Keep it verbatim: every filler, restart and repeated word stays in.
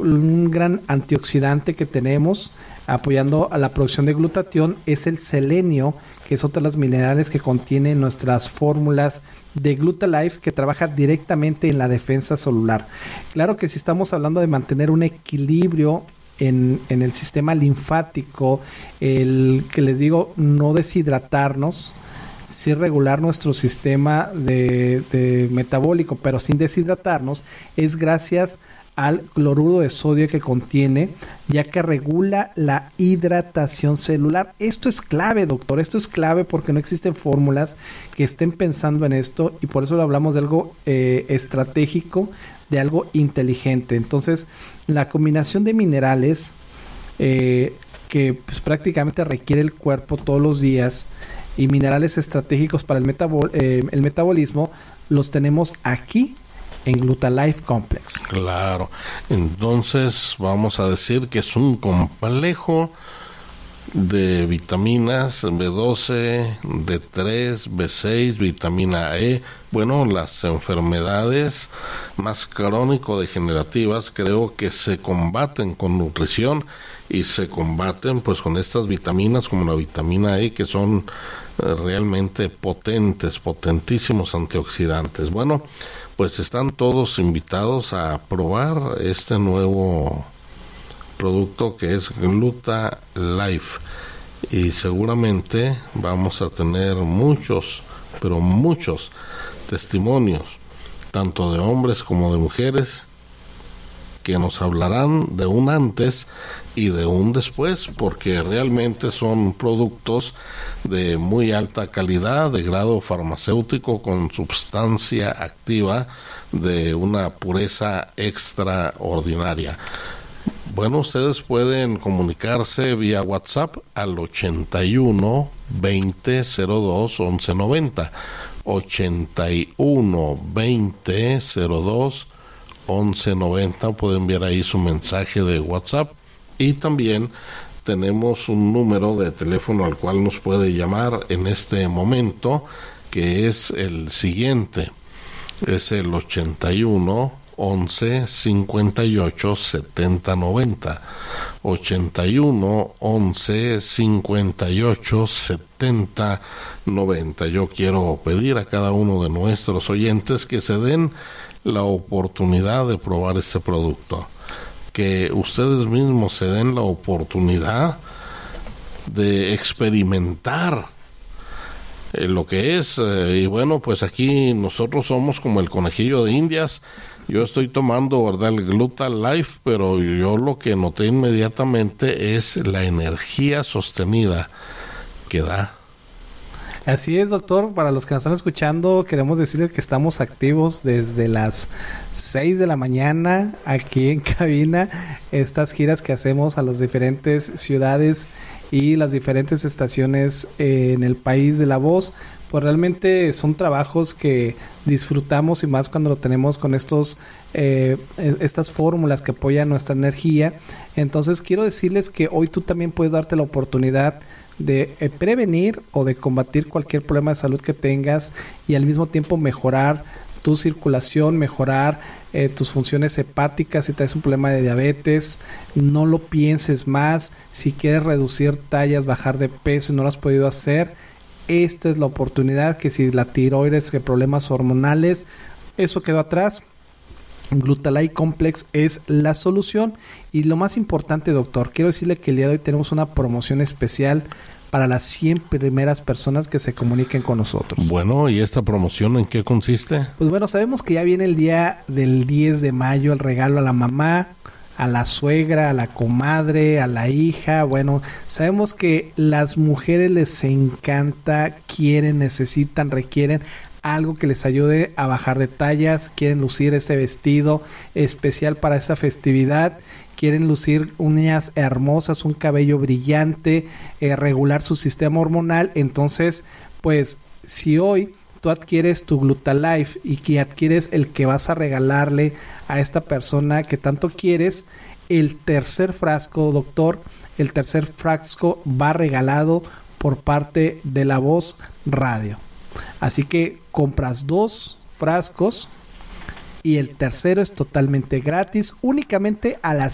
un gran antioxidante que tenemos apoyando a la producción de glutatión es el selenio, que es otro de los minerales que contienen nuestras fórmulas de Glutalife, que trabaja directamente en la defensa celular. Claro que si estamos hablando de mantener un equilibrio en, en el sistema linfático, el que les digo, no deshidratarnos, sí regular nuestro sistema de, de metabólico, pero sin deshidratarnos, es gracias al cloruro de sodio que contiene, ya que regula la hidratación celular. Esto es clave, doctor, esto es clave porque no existen fórmulas que estén pensando en esto y por eso lo hablamos de algo eh, estratégico, de algo inteligente. Entonces, la combinación de minerales eh, que pues, prácticamente requiere el cuerpo todos los días y minerales estratégicos para el, metabol- eh, el metabolismo, los tenemos aquí en Glutalife Complex. Claro, entonces vamos a decir que es un complejo de vitaminas B doce, D tres, B seis, vitamina E. Bueno, las enfermedades más crónico-degenerativas creo que se combaten con nutrición y se combaten pues con estas vitaminas como la vitamina E, que son eh, realmente potentes, potentísimos antioxidantes. Bueno, pues están todos invitados a probar este nuevo producto que es Glutalife y seguramente vamos a tener muchos, pero muchos testimonios, tanto de hombres como de mujeres, que nos hablarán de un antes y de un después, porque realmente son productos de muy alta calidad, de grado farmacéutico, con sustancia activa de una pureza extraordinaria. Bueno, ustedes pueden comunicarse vía WhatsApp al ochenta y uno, veinte, cero dos, once noventa, ochenta y uno, veinte, cero dos, once noventa, pueden enviar ahí su mensaje de WhatsApp y también tenemos un número de teléfono al cual nos puede llamar en este momento, que es el siguiente, es el ochenta y uno, once, cincuenta y ocho, setenta, noventa, ochenta y uno, once, cincuenta y ocho, setenta, noventa. Yo quiero pedir a cada uno de nuestros oyentes que se den la oportunidad de probar este producto, que ustedes mismos se den la oportunidad de experimentar eh, lo que es, eh, y bueno, pues aquí nosotros somos como el conejillo de Indias. Yo estoy tomando, ¿verdad?, el Glutalife, pero yo lo que noté inmediatamente es la energía sostenida que da. Así es, doctor. Para los que nos están escuchando, queremos decirles que estamos activos desde las seis de la mañana aquí en cabina. Estas giras que hacemos a las diferentes ciudades y las diferentes estaciones en el país de La Voz, pues realmente son trabajos que disfrutamos y más cuando lo tenemos con estos eh, estas fórmulas que apoyan nuestra energía. Entonces quiero decirles que hoy tú también puedes darte la oportunidad de eh, prevenir o de combatir cualquier problema de salud que tengas y al mismo tiempo mejorar tu circulación, mejorar eh, tus funciones hepáticas. Si traes un problema de diabetes, no lo pienses más. Si quieres reducir tallas, bajar de peso y no lo has podido hacer, esta es la oportunidad. Que si la tiroides, que problemas hormonales, eso quedó atrás, Glutalife Complex es la solución. Y lo más importante, doctor, quiero decirle que el día de hoy tenemos una promoción especial para las cien primeras personas que se comuniquen con nosotros. Bueno, ¿y esta promoción en qué consiste? Pues bueno, sabemos que ya viene el día del diez de mayo, el regalo a la mamá, a la suegra, a la comadre, a la hija. Bueno, sabemos que las mujeres les encanta, quieren, necesitan, requieren algo que les ayude a bajar de tallas, quieren lucir ese vestido especial para esa festividad, quieren lucir uñas hermosas, un cabello brillante, eh, regular su sistema hormonal. Entonces, pues, si hoy tú adquieres tu Glutalife y que adquieres el que vas a regalarle a esta persona que tanto quieres, el tercer frasco, doctor, el tercer frasco va regalado por parte de La Voz Radio. Así que compras dos frascos y el tercero es totalmente gratis, únicamente a las